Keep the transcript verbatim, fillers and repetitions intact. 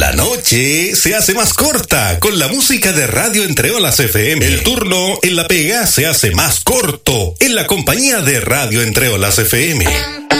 La noche se hace más corta con la música de Radio Entre Olas F M. El turno en la pega se hace más corto en la compañía de Radio Entre Olas F M.